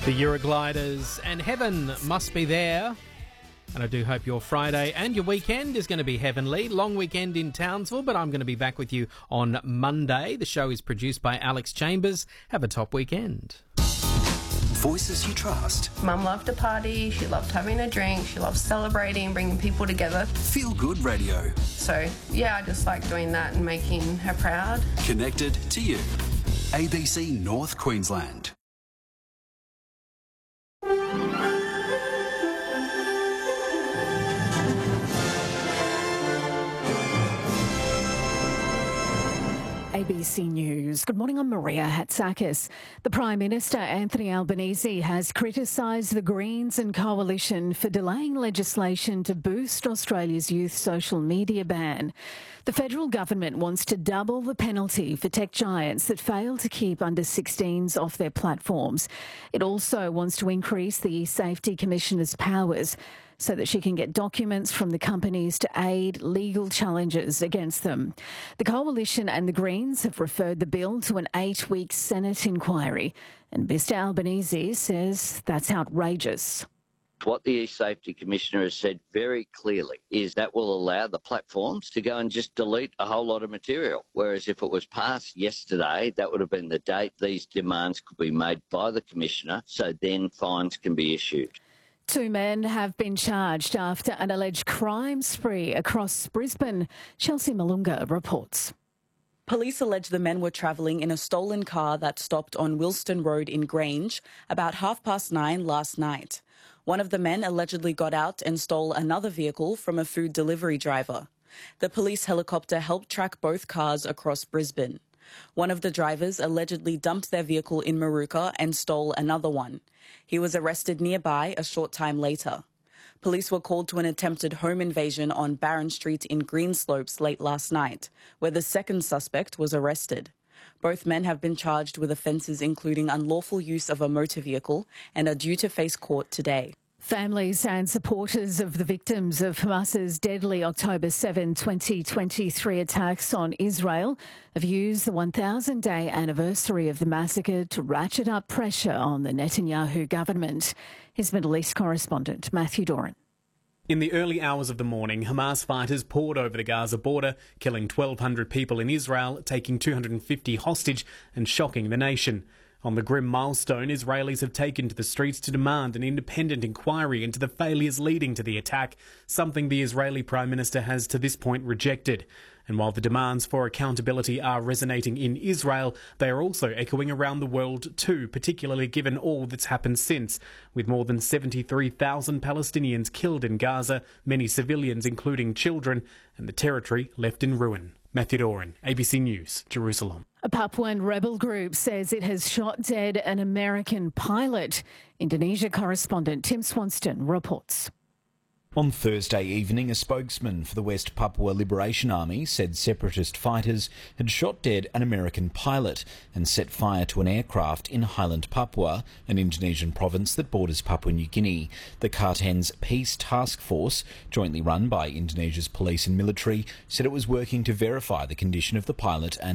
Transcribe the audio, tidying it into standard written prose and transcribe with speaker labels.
Speaker 1: The Eurogliders and Heaven Must Be There. And I do hope your Friday and your weekend is going to be heavenly. Long weekend in Townsville, but I'm going to be back with you on Monday. The show is produced by Alex Chambers. Have a top weekend.
Speaker 2: Voices you trust.
Speaker 3: Mum loved to party, she loved having a drink, she loved celebrating, bringing people together.
Speaker 2: Feel Good Radio.
Speaker 3: So, yeah, I just like doing that and making her proud.
Speaker 2: Connected to you. ABC North Queensland.
Speaker 4: ABC News. Good morning, I'm Maria Hatzakis. The Prime Minister, Anthony Albanese, has criticised the Greens and Coalition for delaying legislation to boost Australia's youth social media ban. The federal government wants to double the penalty for tech giants that fail to keep under-16s off their platforms. It also wants to increase the Safety Commissioner's powers so that she can get documents from the companies to aid legal challenges against them. The Coalition and the Greens have referred the bill to an 8-week Senate inquiry, and Mr Albanese says that's outrageous.
Speaker 5: What the Safety Commissioner has said very clearly is that will allow the platforms to go and just delete a whole lot of material, whereas if it was passed yesterday, that would have been the date these demands could be made by the Commissioner, so then fines can be issued.
Speaker 4: 2 men have been charged after an alleged crime spree across Brisbane. Chelsea Malunga reports.
Speaker 6: Police allege the men were travelling in a stolen car that stopped on Wilston Road in Grange about 9:30 last night. One of the men allegedly got out and stole another vehicle from a food delivery driver. The police helicopter helped track both cars across Brisbane. One of the drivers allegedly dumped their vehicle in Maruka and stole another one. He was arrested nearby a short time later. Police were called to an attempted home invasion on Barron Street in Greenslopes late last night, where the second suspect was arrested. Both men have been charged with offences including unlawful use of a motor vehicle and are due to face court today.
Speaker 4: Families and supporters of the victims of Hamas's deadly October 7, 2023 attacks on Israel have used the 1,000-day anniversary of the massacre to ratchet up pressure on the Netanyahu government. His Middle East correspondent, Matthew Doran.
Speaker 7: In the early hours of the morning, Hamas fighters poured over the Gaza border, killing 1,200 people in Israel, taking 250 hostage and shocking the nation. On the grim milestone, Israelis have taken to the streets to demand an independent inquiry into the failures leading to the attack, something the Israeli Prime Minister has to this point rejected. And while the demands for accountability are resonating in Israel, they are also echoing around the world too, particularly given all that's happened since, with more than 73,000 Palestinians killed in Gaza, many civilians including children, and the territory left in ruin. Matthew Doran, ABC News, Jerusalem.
Speaker 4: A Papuan rebel group says it has shot dead an American pilot. Indonesia correspondent Tim Swanston reports.
Speaker 8: On Thursday evening, a spokesman for the West Papua Liberation Army said separatist fighters had shot dead an American pilot and set fire to an aircraft in Highland Papua, an Indonesian province that borders Papua New Guinea. The Kartan's Peace Task Force, jointly run by Indonesia's police and military, said it was working to verify the condition of the pilot and